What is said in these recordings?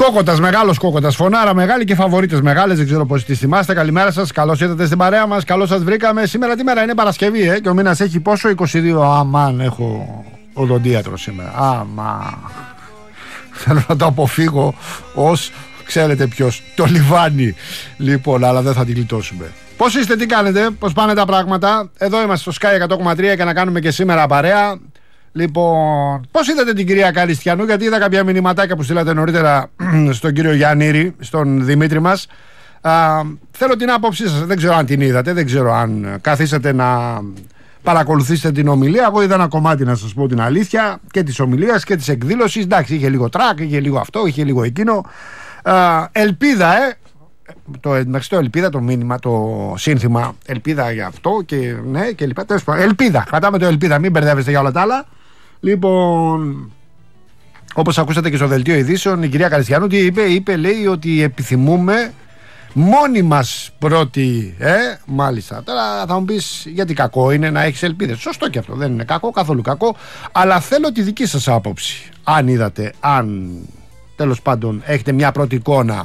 Κόκοτας, μεγάλος Κόκοτας, φωνάρα μεγάλη και φαβορίτες μεγάλες, δεν ξέρω πώς τις θυμάστε. Καλημέρα σας, καλώς ήρθατε στην παρέα μας, καλώς σας βρήκαμε. Σήμερα τι μέρα είναι? Παρασκευή, και ο μήνας έχει πόσο? 22. Αμάν, έχω οδοντίατρο σήμερα. Αμάν. Θέλω να το αποφύγω ως, ξέρετε ποιος, το λιβάνι. Λοιπόν, αλλά δεν θα την γλιτώσουμε. Πώς είστε, τι κάνετε, πώς πάνε τα πράγματα? Εδώ είμαστε στο Sky 100,3 και να κάνουμε και σήμερα παρέα. Λοιπόν, πώς είδατε την κυρία Καριστιανού? Γιατί είδα κάποια μηνυματάκια που στείλατε νωρίτερα στον κύριο Γιαννήρη, στον Δημήτρη μας. Θέλω την άποψή σας. Δεν ξέρω αν την είδατε, δεν ξέρω αν καθίσατε να παρακολουθήσετε την ομιλία. Εγώ είδα ένα κομμάτι, να σας πω την αλήθεια, και της ομιλίας και της εκδήλωσης. Εντάξει, είχε λίγο τρακ, είχε λίγο αυτό, είχε λίγο εκείνο. Ελπίδα, το ελπίδα, το μήνυμα, το σύνθημα ελπίδα για αυτό και ναι και λοιπά. Ελπίδα, κρατάμε το ελπίδα, μην μπερδεύεστε για όλα τα άλλα. Λοιπόν, όπως ακούσατε και στο δελτίο ειδήσεων, η κυρία Καριστιανού τι είπε? Λέει ότι επιθυμούμε μόνοι μας πρώτοι. Μάλιστα. Τώρα θα μου πεις, γιατί κακό είναι να έχεις ελπίδες? Σωστό και αυτό, δεν είναι κακό, καθόλου κακό. Αλλά θέλω τη δική σας άποψη. Αν είδατε, αν τέλος πάντων έχετε μια πρώτη εικόνα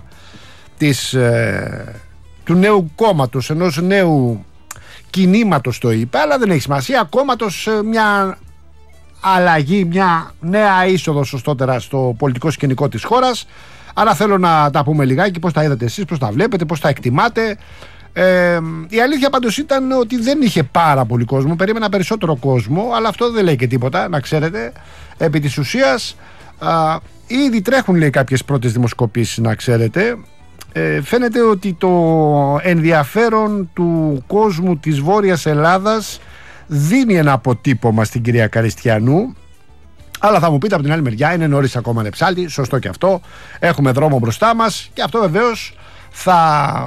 του νέου κόμματος, ενός νέου κινήματος, το είπε, αλλά δεν έχει σημασία, κόμματος, μια αλλαγή, μια νέα είσοδο σωστότερα στο πολιτικό σκηνικό της χώρας. Άρα θέλω να τα πούμε λιγάκι, πώς τα είδατε εσείς, πώς τα βλέπετε, πώς τα εκτιμάτε. Η αλήθεια πάντως ήταν ότι δεν είχε πάρα πολύ κόσμο, περίμενα περισσότερο κόσμο, αλλά αυτό δεν λέει και τίποτα, να ξέρετε. Επί της ουσίας ήδη τρέχουν, λέει, κάποιες πρώτες δημοσκοπήσεις, να ξέρετε. Φαίνεται ότι το ενδιαφέρον του κόσμου της Βόρειας Ελλάδας δίνει ένα αποτύπωμα στην κυρία Καριστιανού. Αλλά θα μου πείτε από την άλλη μεριά, είναι νωρίς ακόμα νεψάλτη, σωστό και αυτό, έχουμε δρόμο μπροστά μας και αυτό βεβαίως θα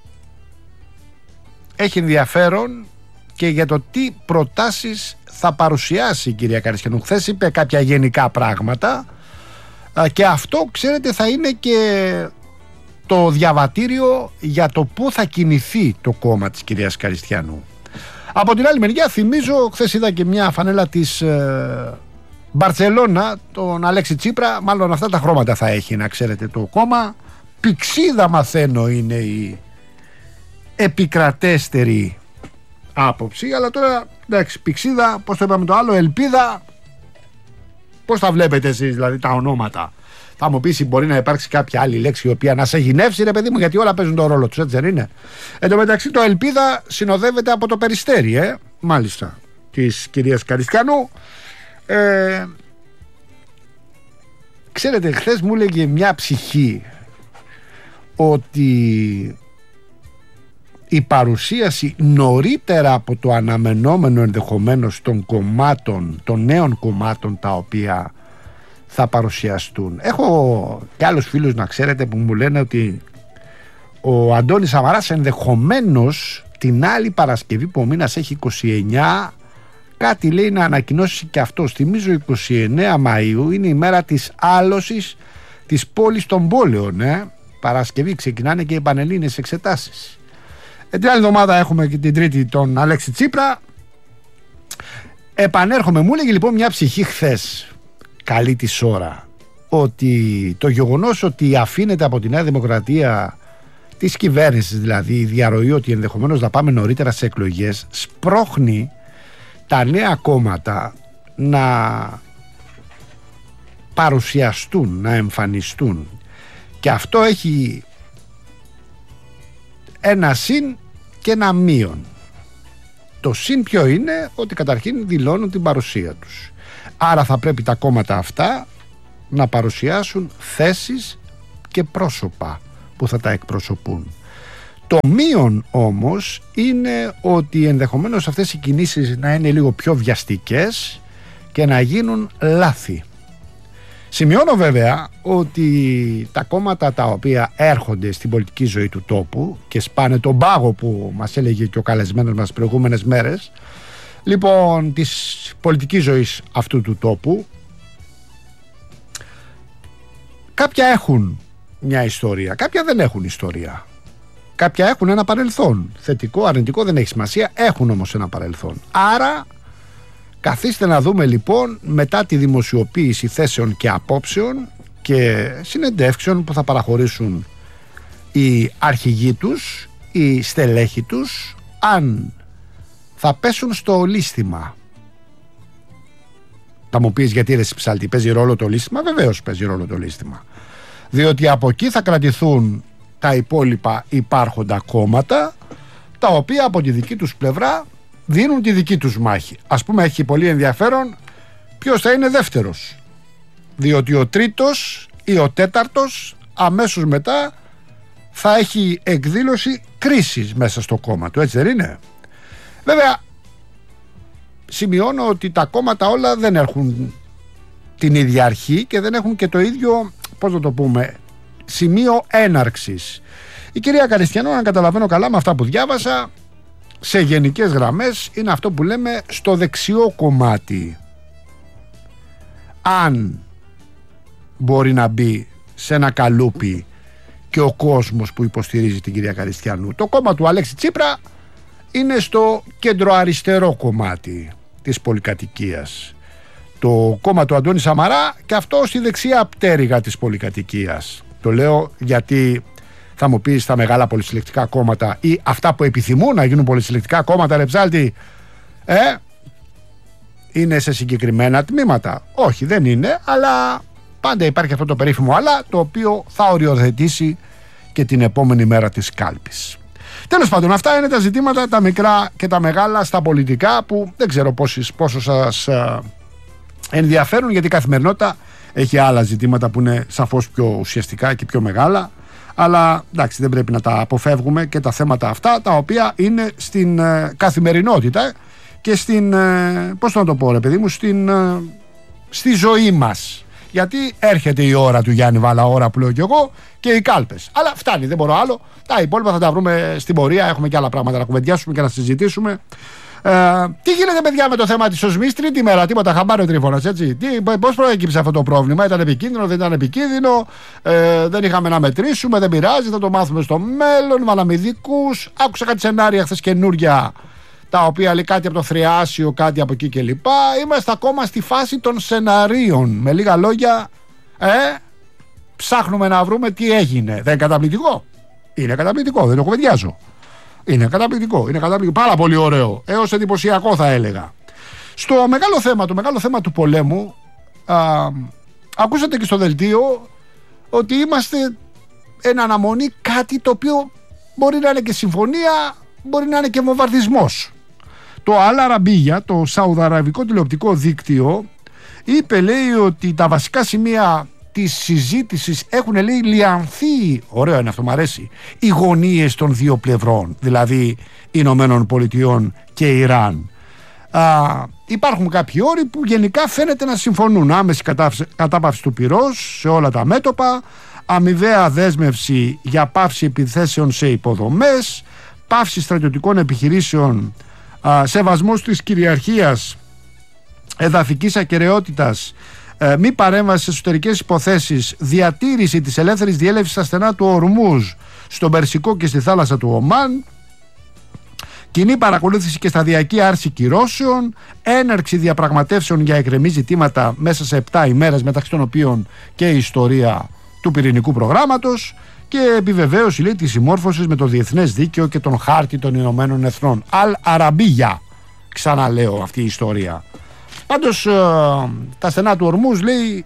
έχει ενδιαφέρον και για το τι προτάσεις θα παρουσιάσει η κυρία Καριστιανού. Χθες είπε κάποια γενικά πράγματα και αυτό, ξέρετε, θα είναι και το διαβατήριο για το πού θα κινηθεί το κόμμα της κυρίας Καριστιανού. Από την άλλη μεριά, θυμίζω, χθες είδα και μια φανέλα της Μπαρτσελώνα, τον Αλέξη Τσίπρα. Μάλλον αυτά τα χρώματα θα έχει, να ξέρετε, το κόμμα. Πηξίδα, μαθαίνω, είναι η επικρατέστερη άποψη. Αλλά τώρα, εντάξει, πηξίδα, πώς το είπαμε το άλλο, ελπίδα. Πώς τα βλέπετε εσείς, δηλαδή, τα ονόματα? Θα μου πεις, μπορεί να υπάρξει κάποια άλλη λέξη η οποία να σε γυνεύσει, ρε παιδί μου, γιατί όλα παίζουν τον ρόλο τους, έτσι δεν είναι? Εν τω μεταξύ, το ελπίδα συνοδεύεται από το Περιστέρι, μάλιστα, της κυρίας Καριστιανού. Ξέρετε, χθες μου έλεγε μια ψυχή ότι η παρουσίαση νωρίτερα από το αναμενόμενο ενδεχομένως των κομμάτων, των νέων κομμάτων τα οποία θα παρουσιαστούν. Έχω και άλλους φίλους, να ξέρετε, που μου λένε ότι ο Αντώνης Σαμαράς ενδεχομένως την άλλη Παρασκευή που ο μήνας έχει 29, κάτι λέει να ανακοινώσει και αυτός. Θυμίζω 29 Μαΐου είναι η μέρα της άλωσης της πόλης των πόλεων. Παρασκευή ξεκινάνε και οι πανελλήνιες εξετάσεις. Την άλλη εβδομάδα έχουμε και την Τρίτη τον Αλέξη Τσίπρα. Επανέρχομαι, μου έλεγε λοιπόν μια ψυχή χθες, καλή της ώρα, ότι το γεγονός ότι αφήνεται από τη Νέα Δημοκρατία, της κυβέρνησης δηλαδή, η διαρροή ότι ενδεχομένως θα πάμε νωρίτερα σε εκλογές, σπρώχνει τα νέα κόμματα να παρουσιαστούν, να εμφανιστούν. Και αυτό έχει ένα συν και ένα μείον. Το συν ποιο είναι? Ότι καταρχήν δηλώνουν την παρουσία τους. Άρα θα πρέπει τα κόμματα αυτά να παρουσιάσουν θέσεις και πρόσωπα που θα τα εκπροσωπούν. Το μείον όμως είναι ότι ενδεχομένως αυτές οι κινήσεις να είναι λίγο πιο βιαστικές και να γίνουν λάθη. Σημειώνω βέβαια ότι τα κόμματα τα οποία έρχονται στην πολιτική ζωή του τόπου και σπάνε τον πάγο που μας έλεγε και ο καλεσμένος μας προηγούμενες μέρες, λοιπόν, της πολιτικής ζωής αυτού του τόπου, κάποια έχουν μια ιστορία, κάποια δεν έχουν ιστορία. Κάποια έχουν ένα παρελθόν. Θετικό, αρνητικό, δεν έχει σημασία. Έχουν όμως ένα παρελθόν. Άρα, καθίστε να δούμε λοιπόν μετά τη δημοσιοποίηση θέσεων και απόψεων και συνεντεύξεων που θα παραχωρήσουν οι αρχηγοί τους, οι στελέχοι τους, αν θα πέσουν στο λίστημα. Θα μου πεις γιατί, ρε Ψάλτη, παίζει ρόλο το λίστημα? Βεβαίως παίζει ρόλο το λίστημα, διότι από εκεί θα κρατηθούν τα υπόλοιπα υπάρχοντα κόμματα, τα οποία από τη δική τους πλευρά δίνουν τη δική τους μάχη. Ας πούμε, έχει πολύ ενδιαφέρον ποιος θα είναι δεύτερος, διότι ο τρίτος ή ο τέταρτος αμέσως μετά θα έχει εκδήλωση κρίσης μέσα στο κόμμα του, έτσι δεν είναι? Βέβαια, σημειώνω ότι τα κόμματα όλα δεν έχουν την ίδια αρχή και δεν έχουν και το ίδιο, πώς να το πούμε, σημείο έναρξης. Η κυρία Καριστιανού, αν καταλαβαίνω καλά με αυτά που διάβασα, σε γενικές γραμμές είναι αυτό που λέμε στο δεξιό κομμάτι. Αν μπορεί να μπει σε ένα καλούπι και ο κόσμος που υποστηρίζει την κυρία Καριστιανού. Το κόμμα του Αλέξη Τσίπρα είναι στο κεντροαριστερό κομμάτι της πολυκατοικίας. Το κόμμα του Αντώνη Σαμαρά και αυτό στη δεξιά πτέρυγα της πολυκατοικίας. Το λέω γιατί θα μου πεις τα μεγάλα πολυσυλλεκτικά κόμματα ή αυτά που επιθυμούν να γίνουν πολυσυλλεκτικά κόμματα, ρε Ψάλτη, είναι σε συγκεκριμένα τμήματα? Όχι, δεν είναι, αλλά πάντα υπάρχει αυτό το περίφημο αλλά, το οποίο θα οριοθετήσει και την επόμενη μέρα της κάλπης. Τέλος πάντων, αυτά είναι τα ζητήματα, τα μικρά και τα μεγάλα στα πολιτικά, που δεν ξέρω πόσο σας ενδιαφέρουν, γιατί η καθημερινότητα έχει άλλα ζητήματα που είναι σαφώς πιο ουσιαστικά και πιο μεγάλα. Αλλά εντάξει, δεν πρέπει να τα αποφεύγουμε και τα θέματα αυτά, τα οποία είναι στην καθημερινότητα και στην, πώς να το πω ρε παιδί μου, στη ζωή μας. Γιατί έρχεται η ώρα του Γιάννη Βάλα, ώρα που λέω κι εγώ, και οι κάλπες. Αλλά φτάνει, δεν μπορώ άλλο. Τα υπόλοιπα θα τα βρούμε στην πορεία. Έχουμε και άλλα πράγματα να κουβεντιάσουμε και να συζητήσουμε. Τι γίνεται, παιδιά, με το θέμα της οσμής? Τρίτη μέρα, τίποτα, χαμπάρει ο Τρίφωνας, έτσι. Πώς προέκυψε αυτό το πρόβλημα? Ήταν επικίνδυνο, δεν ήταν επικίνδυνο? Δεν είχαμε να μετρήσουμε, δεν πειράζει, θα το μάθουμε στο μέλλον. Βάλαμε ειδικούς. Άκουσα κάτι σενάρια χθες καινούρια, τα οποία λέει κάτι από το Θριάσιο, κάτι από εκεί κλπ. Είμαστε ακόμα στη φάση των σεναρίων. Με λίγα λόγια, ψάχνουμε να βρούμε τι έγινε. Δεν είναι καταπληκτικό? Είναι καταπληκτικό, δεν το κουβεντιάζω. Είναι καταπληκτικό, πάρα πολύ ωραίο, έως εντυπωσιακό θα έλεγα. Στο μεγάλο θέμα του πολέμου, ακούσατε και στο δελτίο ότι είμαστε εν αναμονή κάτι το οποίο μπορεί να είναι και συμφωνία, μπορεί να είναι και βομβαρδισμός. Το Al Arabiya, το σαουδαραβικό τηλεοπτικό δίκτυο, είπε, λέει, ότι τα βασικά σημεία της συζήτησης έχουν, λέει, λιανθεί, ωραίο είναι αυτό, μου αρέσει, οι γωνίες των δύο πλευρών, δηλαδή Ηνωμένων Πολιτειών και Ιράν. Υπάρχουν κάποιοι όροι που γενικά φαίνεται να συμφωνούν. Άμεση κατάπαυση του πυρός σε όλα τα μέτωπα, αμοιβαία δέσμευση για πάυση επιθέσεων σε υποδομές, πάυση στρατιωτικών επιχειρήσεων, σεβασμός της κυριαρχίας, εδαφικής ακεραιότητας, μη παρέμβαση σε εσωτερικές υποθέσεις, διατήρηση της ελεύθερης διέλευσης στα στενά του Ορμούζ, στον Περσικό και στη θάλασσα του Ομάν, κοινή παρακολούθηση και σταδιακή άρση κυρώσεων, έναρξη διαπραγματεύσεων για εκκρεμή ζητήματα μέσα σε 7 ημέρες, μεταξύ των οποίων και η ιστορία του πυρηνικού προγράμματος, και επιβεβαίωση, λέει, της συμμόρφωσης με το διεθνές δίκαιο και τον χάρτη των Ηνωμένων Εθνών. Al Arabiya, ξαναλέω αυτή η ιστορία. Πάντως τα στενά του Ορμούζ, λέει,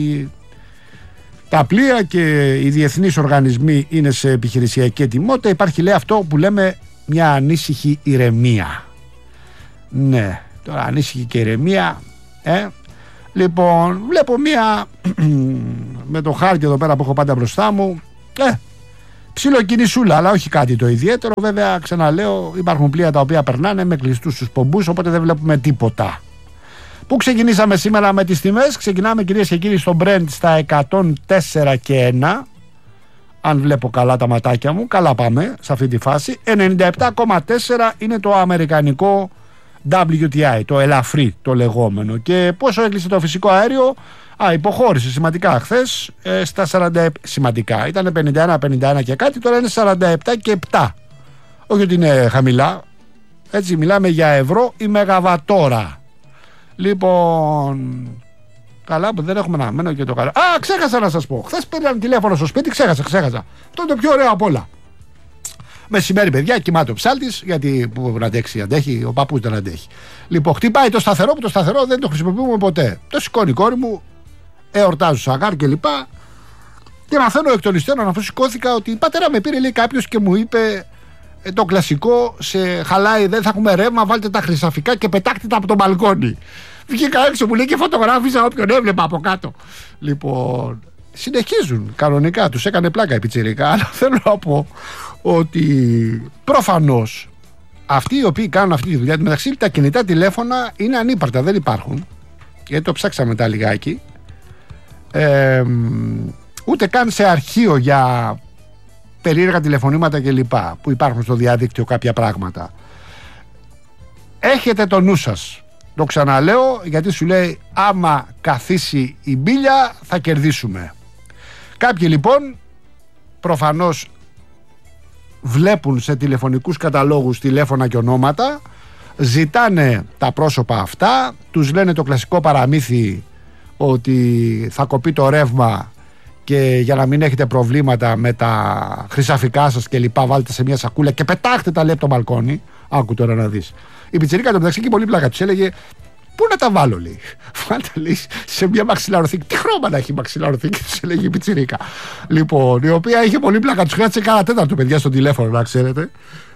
τα πλοία και οι διεθνείς οργανισμοί είναι σε επιχειρησιακή ετοιμότητα. Υπάρχει, λέει, αυτό που λέμε μια ανήσυχη ηρεμία. Ναι, τώρα ανήσυχη και ηρεμία. Λοιπόν, βλέπω μια με το χάρτη εδώ πέρα που έχω πάντα μπροστά μου, ψιλοκινησούλα, αλλά όχι κάτι το ιδιαίτερο. Βέβαια, ξαναλέω, υπάρχουν πλοία τα οποία περνάνε με κλειστούς τους πομπούς, οπότε δεν βλέπουμε τίποτα. Πού ξεκινήσαμε σήμερα με τις τιμές? Ξεκινάμε, κυρίες και κύριοι, στο Brent στα 104 και 1. Αν βλέπω καλά τα ματάκια μου, καλά πάμε σε αυτή τη φάση. 97,4 είναι το αμερικανικό WTI, το ελαφρύ το λεγόμενο. Και πόσο έκλεισε το φυσικό αέριο? Υποχώρησε σημαντικά χθες, στα 47, σημαντικά. Ήταν 51 και κάτι, τώρα είναι 47 και 7. Όχι ότι είναι χαμηλά, έτσι μιλάμε για ευρώ ή μεγαβατόρα. Λοιπόν, Καλά που δεν έχουμε να μένω και το καλά. Α, ξέχασα να σας πω. Χθες πήραν τηλέφωνο στο σπίτι, ξέχασα. Αυτό είναι το πιο ωραίο απ' όλα. Μεσημέρι, παιδιά, κοιμάται ο ψάλτης, γιατί που να αντέχει, ο παππούς δεν αντέχει. Λοιπόν, χτυπάει το σταθερό που το σταθερό δεν το χρησιμοποιούμε ποτέ. Το σηκώνει η κόρη μου, εορτάζω σαγάρ κλπ. Και μαθαίνω εκ των υστέρων, αφού σηκώθηκα, ότι πατέρα με πήρε λέει κάποιος και μου είπε το κλασικό, σε χαλάει, δεν θα έχουμε ρεύμα, βάλτε τα χρυσαφικά και πετάχτε τα από το μπαλκόνι. Βγήκα έξω, μου λέει, και φωτογράφησα όποιον έβλεπα από κάτω. Λοιπόν, συνεχίζουν κανονικά, τους έκανε πλάκα η πιτσιρικά, αλλά θέλω να πω ότι προφανώς αυτοί οι οποίοι κάνουν αυτή τη δουλειά, μεταξύ τα κινητά τηλέφωνα είναι ανύπαρτα, δεν υπάρχουν, γιατί το ψάξαμε μετά λιγάκι, ούτε καν σε αρχείο για περίεργα τηλεφωνήματα κλπ. Που υπάρχουν στο διαδίκτυο κάποια πράγματα. Έχετε το νου σας. Το ξαναλέω, γιατί σου λέει άμα καθίσει η μπίλια θα κερδίσουμε. Κάποιοι λοιπόν προφανώς βλέπουν σε τηλεφωνικούς καταλόγους τηλέφωνα και ονόματα, ζητάνε τα πρόσωπα αυτά, τους λένε το κλασικό παραμύθι ότι θα κοπεί το ρεύμα και για να μην έχετε προβλήματα με τα χρυσαφικά σας και λοιπά, βάλτε σε μια σακούλα και πετάχτε τα λέει από το μπαλκόνι. Άκου τώρα να δεις. Η πιτσιρίκα το μεταξύ και πολύ πλάκα τους έλεγε, πού να τα βάλω, λέει. Βάλτε, λέει, σε μια μαξιλαροθήκη. Τι χρώμα να έχει η μαξιλαροθήκη, τους έλεγε η πιτσιρίκα. Λοιπόν, η οποία είχε πολύ πλάκα. Τους χρειάζεται κάνα τέταρτο, παιδιά, στο τηλέφωνο, να ξέρετε.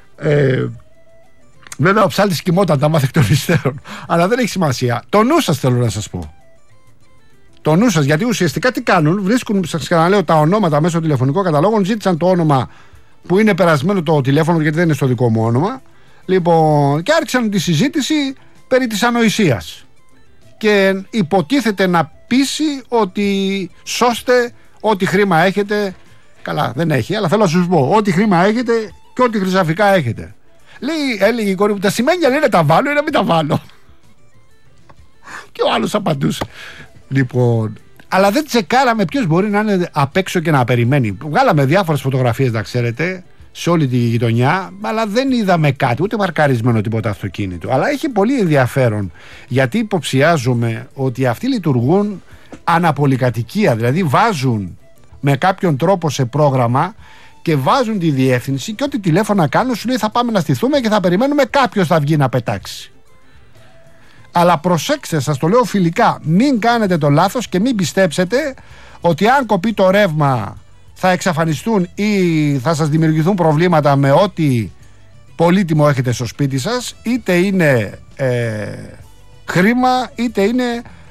Βέβαια, ο ψάλτης κοιμόταν, τα μάθει εκ των υστέρων. Αλλά δεν έχει σημασία. Το νου σας θέλω να σας πω. Το νου σας, γιατί ουσιαστικά τι κάνουν, βρίσκουν, σας ξαναλέω, τα ονόματα μέσα στο τηλεφωνικό καταλόγο, ζήτησαν το όνομα που είναι περασμένο το τηλέφωνο, γιατί δεν είναι στο δικό μου όνομα. Λοιπόν, και άρχισαν τη συζήτηση περί της ανοησίας. Και υποτίθεται να πείσει ότι σώστε ό,τι χρήμα έχετε. Καλά, δεν έχει, αλλά θέλω να σου πω, ό,τι χρήμα έχετε και ό,τι χρυσαφικά έχετε. Έλεγε η κόρη μου, τα σημαίνια λένε τα βάλω ή να μην τα βάλω. Και ο άλλος απαντούσε. Λοιπόν, αλλά δεν τσεκάραμε ποιος μπορεί να είναι απ' έξω και να περιμένει. Βγάλαμε διάφορες φωτογραφίες, να ξέρετε, σε όλη τη γειτονιά, αλλά δεν είδαμε κάτι, ούτε μαρκαρισμένο τίποτα αυτοκίνητο. Αλλά έχει πολύ ενδιαφέρον, γιατί υποψιάζομαι ότι αυτοί λειτουργούν αναπολικατοικία, δηλαδή βάζουν με κάποιον τρόπο σε πρόγραμμα και βάζουν τη διεύθυνση και ό,τι τηλέφωνα κάνουν σου λέει θα πάμε να στηθούμε και θα περιμένουμε κάποιος θα βγει να πετάξει. Αλλά προσέξτε, σας το λέω φιλικά, μην κάνετε το λάθος και μην πιστέψετε ότι αν κοπεί το ρεύμα θα εξαφανιστούν ή θα σας δημιουργηθούν προβλήματα με ό,τι πολύτιμο έχετε στο σπίτι σας, είτε είναι χρήμα είτε είναι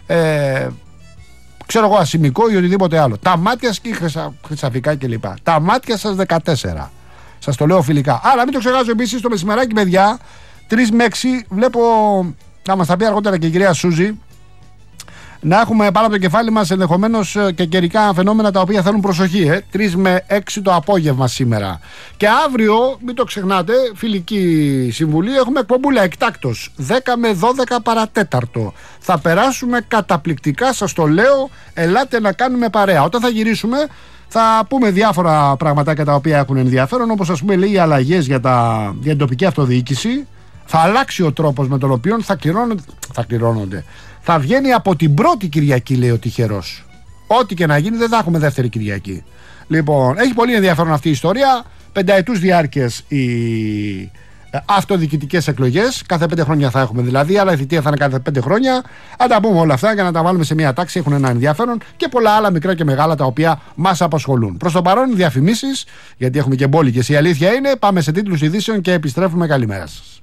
ξέρω εγώ ασημικό ή οτιδήποτε άλλο. Τα μάτια και χρυσαφικά κλπ. Τα μάτια σας 14. Σας το λέω φιλικά. Άρα μην το ξεχάσω επίσης το μεσημεράκι, παιδιά, 3 με 6 βλέπω να μας τα πει αργότερα και η κυρία Σούζη, να έχουμε πάνω από το κεφάλι μας ενδεχομένως και καιρικά φαινόμενα τα οποία θέλουν προσοχή. 3 με 6 το απόγευμα σήμερα. Και αύριο, μην το ξεχνάτε, φιλική συμβουλή, έχουμε εκπομπούλα εκτάκτος 10 με 12 παρατέταρτο. Θα περάσουμε καταπληκτικά, σας το λέω, ελάτε να κάνουμε παρέα. Όταν θα γυρίσουμε θα πούμε διάφορα πραγματάκια τα οποία έχουν ενδιαφέρον, όπως ας πούμε λέει οι αλλαγές για την τοπική αυτοδιοίκηση. Θα αλλάξει ο τρόπος με τον οποίο θα κληρώνονται. Θα βγαίνει από την πρώτη Κυριακή, λέει ο τυχερός. Ό,τι και να γίνει, δεν θα έχουμε δεύτερη Κυριακή. Λοιπόν, έχει πολύ ενδιαφέρον αυτή η ιστορία. 5ετούς διάρκειας οι αυτοδιοικητικές εκλογές. Κάθε 5 χρόνια θα έχουμε δηλαδή, αλλά η θητεία θα είναι κάθε 5 χρόνια. Αν τα πούμε όλα αυτά για να τα βάλουμε σε μια τάξη, έχουν ένα ενδιαφέρον και πολλά άλλα μικρά και μεγάλα τα οποία μας απασχολούν. Προς το παρόν, διαφημίσεις, γιατί έχουμε και μπόλικες. Η αλήθεια είναι, πάμε σε τίτλους ειδήσεων και επιστρέφουμε. Καλημέρα σας.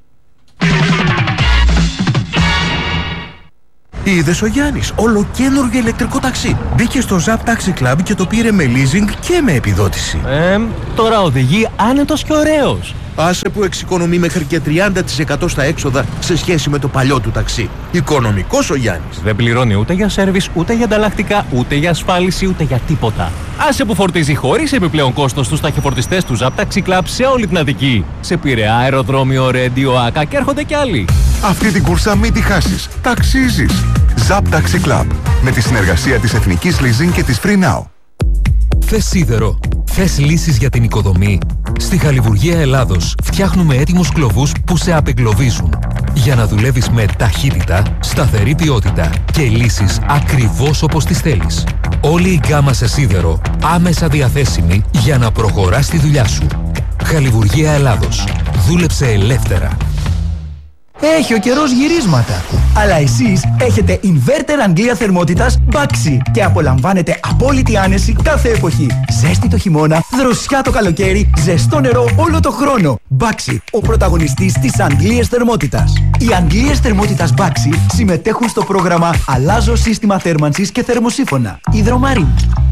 Είδες ο Γιάννης, ολοκαίνουργιο ηλεκτρικό ταξί. Μπήκε στο Zap Taxi Club και το πήρε με leasing και με επιδότηση. Τώρα οδηγεί άνετος και ωραίος. Άσε που εξοικονομεί μέχρι και 30% στα έξοδα σε σχέση με το παλιό του ταξί. Οικονομικός ο Γιάννης. Δεν πληρώνει ούτε για σέρβις, ούτε για ανταλλακτικά, ούτε για ασφάλιση, ούτε για τίποτα. Άσε που φορτίζει χωρίς επιπλέον κόστος στους ταχυφορτιστές του Zap Taxi Club σε όλη την Αττική. Σε Πειραιά, αεροδρόμιο, Ρέντιο, Άκα και έρχονται κι άλλοι. Αυτή την κούρσα μην τη χάσεις. Ταξίζεις. Zap Taxi Club. Με τη συνεργασία της Εθνικής Leasing και της Free Now. Θες σίδερο? Θες λύσεις για την οικοδομή? Στη Χαλιβουργία Ελλάδος φτιάχνουμε έτοιμους κλωβούς που σε απεγκλωβίζουν. Για να δουλεύεις με ταχύτητα, σταθερή ποιότητα και λύσεις ακριβώς όπως τις θέλεις. Όλη η γκάμα σε σίδερο άμεσα διαθέσιμη για να προχωράς τη δουλειά σου. Χαλιβουργία Ελλάδος. Δούλεψε ελεύθερα. Έχει ο καιρός γυρίσματα. Αλλά εσείς έχετε inverter Αγγλία θερμότητας Baxi και απολαμβάνετε απόλυτη άνεση κάθε εποχή. Ζέστη το χειμώνα, δροσιά το καλοκαίρι, ζεστό νερό όλο το χρόνο. Baxi, ο πρωταγωνιστής της Αγγλίας θερμότητας. Οι Αγγλίες θερμότητας Baxi συμμετέχουν στο πρόγραμμα Αλλάζω σύστημα θέρμανσης και θερμοσύφωνα. Υδρομαρίν.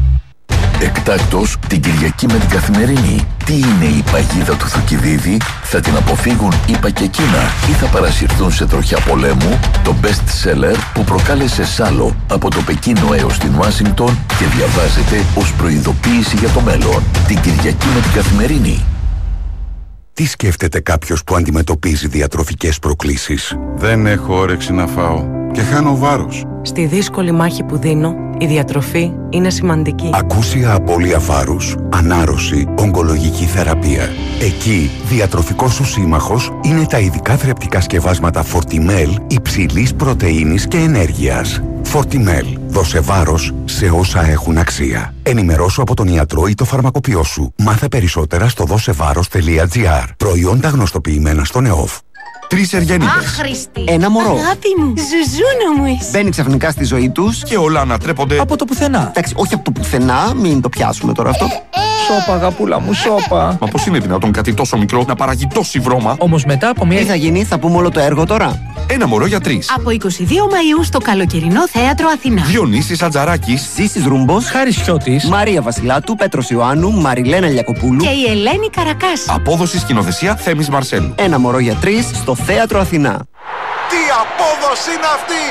Εκτάκτως την Κυριακή με την Καθημερινή. Τι είναι η παγίδα του Θουκυδίδη, θα την αποφύγουν ΙΠΑ και Κίνα ή θα παρασυρθούν σε τροχιά πολέμου, το best seller που προκάλεσε σάλο από το Πεκίνο έως την Ουάσιγκτον και διαβάζεται ως προειδοποίηση για το μέλλον. Την Κυριακή με την Καθημερινή. Τι σκέφτεται κάποιος που αντιμετωπίζει διατροφικές προκλήσεις? Δεν έχω όρεξη να φάω και χάνω βάρος. Στη δύσκολη μάχη που δίνω, η διατροφή είναι σημαντική. Ακούσια απώλεια βάρους, ανάρρωση, ογκολογική θεραπεία. Εκεί, διατροφικός σου σύμμαχος είναι τα ειδικά θρεπτικά σκευάσματα Fortimel υψηλής πρωτεΐνης και ενέργειας. Fortimel. Δώσε βάρος σε όσα έχουν αξία. Ενημερώσου από τον ιατρό ή το φαρμακοποιό σου. Μάθε περισσότερα στο δώσεβάρος.gr. Προϊόντα γνωστοποιημένα στον ΕΟΦ. 3 εργένιδες. Άχρηστη. Ένα μωρό. Αγάπη μου. Ζουζούνα μου είσαι. Μπαίνει ξαφνικά στη ζωή τους και όλα ανατρέπονται Από το πουθενά. Εντάξει, όχι από το πουθενά, μην το πιάσουμε τώρα αυτό. Σώπα, αγαπούλα μου, σώπα. Μα πώς είναι δυνατόν κάτι τόσο μικρό να παράγει τόση βρώμα? Όμως μετά από μια... Τι θα γίνει, θα πούμε όλο το έργο τώρα. Ένα μωρό για 3. Από 22 Μαΐου στο καλοκαιρινό θέατρο Αθηνά. Διονύσης Ατζαράκης, Ζήσης Ρούμπος, Χάρης Χιώτης, Μαρία Βασιλάτου, Πέτρος Ιωάννου, Μαριλένα Λιακοπούλου Και η Ελένη Καρακάση. απόδοση σκηνοθεσία Θέμης Μαρσέλου. Ένα μωρό για 3 στο θέατρο Αθηνά. Τι απόδοση είναι αυτή!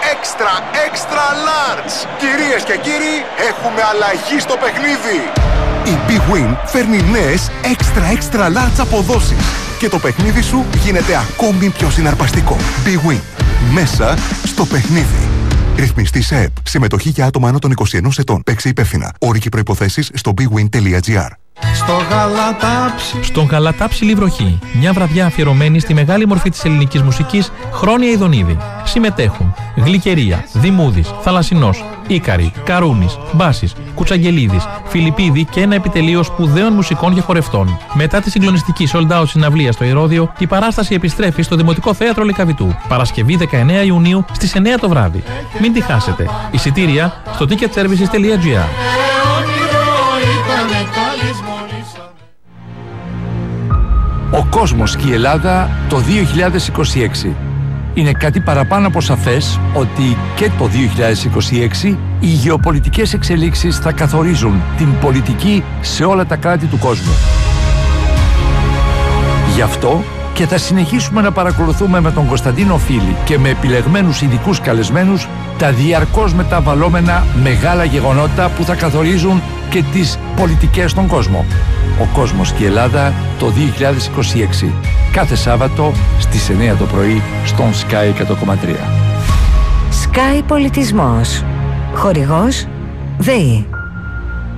Extra large! Κυρίες και κύριοι, έχουμε αλλαγή στο παιχνίδι! Η Big Win φέρνει νέες extra large αποδόσεις και το παιχνίδι σου γίνεται ακόμη πιο συναρπαστικό. Big Win. Μέσα στο παιχνίδι. Ρυθμιστή σε ΕΠ. Συμμετοχή για άτομα άνω των 21 ετών. Παίξε υπεύθυνα. Όροι και προϋποθέσεις στο bigwin.gr. Στον Γαλατάψιλη Βροχή, μια βραδιά αφιερωμένη στη μεγάλη μορφή της ελληνικής μουσικής, Χρόνια Ιδονίδη. Συμμετέχουν Γλυκερία, Δημούδης, Θαλασσινός, Ίκαρη, Καρούνης, Μπάσης, Κουτσαγγελίδης, Φιλιππίδη και ένα επιτελείο σπουδαίων μουσικών και χορευτών. Μετά τη συγκλονιστική sold out συναυλία στο Ηρώδειο, η παράσταση επιστρέφει στο Δημοτικό Θέατρο Λυκαβητού. Παρασκευή 19 Ιουνίου στις 9 το βράδυ. Μην τη χάσετε. Εισιτήρια στο ticketservices.gr. Ο κόσμος και η Ελλάδα το 2026. Είναι κάτι παραπάνω από σαφές ότι και το 2026 οι γεωπολιτικές εξελίξεις θα καθορίζουν την πολιτική σε όλα τα κράτη του κόσμου. Γι' αυτό και θα συνεχίσουμε να παρακολουθούμε με τον Κωνσταντίνο Φίλη και με επιλεγμένους ειδικούς καλεσμένους τα διαρκώς μεταβαλλόμενα μεγάλα γεγονότα που θα καθορίζουν και τις πολιτικές στον κόσμο. Ο κόσμος και η Ελλάδα το 2026. Κάθε Σάββατο στις 9 το πρωί στον Sky 100,3. Sky Πολιτισμός. Χορηγός ΔΕΗ.